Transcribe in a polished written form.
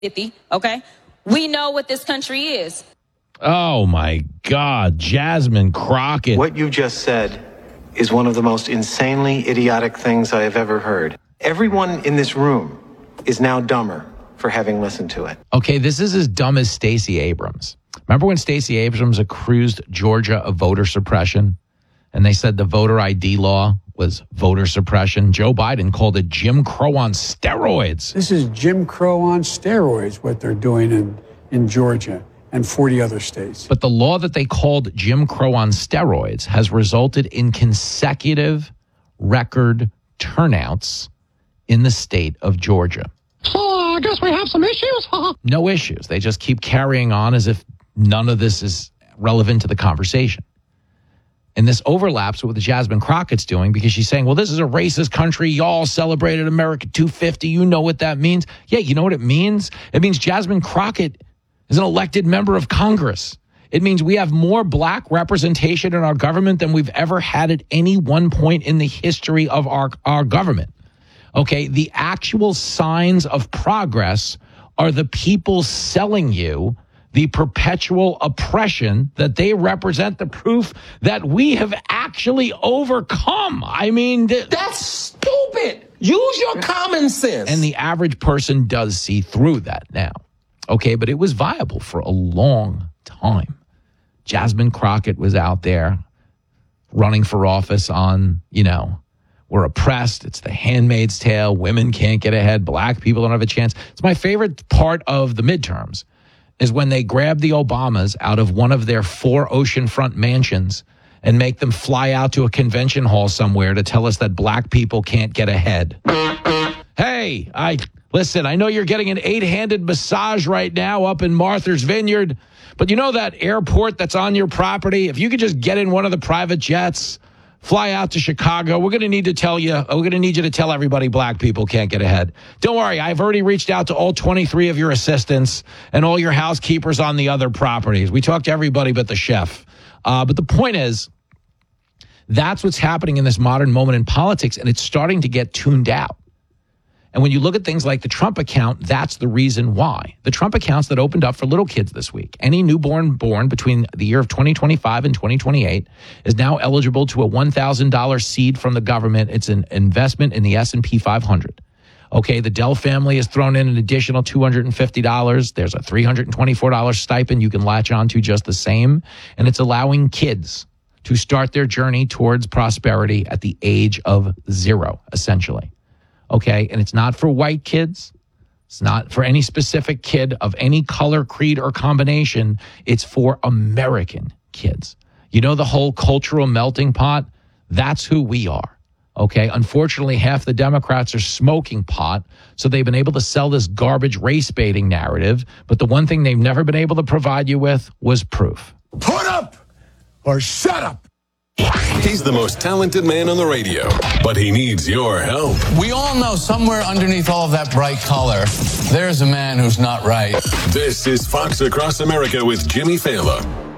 50, okay? We know what this country is. Oh, my God. Jasmine Crockett. What you just said is one of the most insanely idiotic things I have ever heard. Everyone in this room is now dumber for having listened to it. Okay, this is as dumb as Stacey Abrams. Remember when Stacey Abrams accused Georgia of voter suppression? And they said the voter ID law was voter suppression. Joe Biden called it Jim Crow on steroids. This is Jim Crow on steroids, what they're doing in Georgia and 40 other states. But the law that they called Jim Crow on steroids has resulted in consecutive record turnouts in the state of Georgia. I guess we have some issues, huh? No issues. They just keep carrying on as if none of this is relevant to the conversation. And this overlaps with what Jasmine Crockett's doing because she's saying, well, this is a racist country. Y'all celebrated America 250. You know what that means? Yeah, you know what it means? It means Jasmine Crockett is an elected member of Congress. It means we have more black representation in our government than we've ever had at any one point in the history of our government. Okay, the actual signs of progress are the people selling you the perpetual oppression that they represent, the proof that we have actually overcome. I mean, that's stupid. Use your common sense. And the average person does see through that now. Okay, but it was viable for a long time. Jasmine Crockett was out there running for office on, we're oppressed. It's the Handmaid's Tale. Women can't get ahead. Black people don't have a chance. It's my favorite part of the midterms is when they grab the Obamas out of one of their 4 oceanfront mansions and make them fly out to a convention hall somewhere to tell us that black people can't get ahead. Hey, listen, I know you're getting an 8-handed massage right now up in Martha's Vineyard, but you know that airport that's on your property? If you could just get in one of the private jets, fly out to Chicago. We're going to need you to tell everybody black people can't get ahead. Don't worry. I've already reached out to all 23 of your assistants and all your housekeepers on the other properties. We talked to everybody but the chef. But the point is, that's what's happening in this modern moment in politics, and it's starting to get tuned out. And when you look at things like the Trump account, that's the reason why. The Trump accounts that opened up for little kids this week, any newborn born between the year of 2025 and 2028 is now eligible to a $1,000 seed from the government. It's an investment in the S&P 500. Okay, the Dell family has thrown in an additional $250. There's a $324 stipend you can latch on to just the same. And it's allowing kids to start their journey towards prosperity at the age of 0, essentially. Okay, and it's not for white kids. It's not for any specific kid of any color, creed, or combination. It's for American kids. You know the whole cultural melting pot? That's who we are. Okay, unfortunately, half the Democrats are smoking pot, so they've been able to sell this garbage race-baiting narrative. But the one thing they've never been able to provide you with was proof. Put up or shut up. He's the most talented man on the radio, but he needs your help. We all know somewhere underneath all of that bright color, there's a man who's not right. This is Fox Across America with Jimmy Fallon.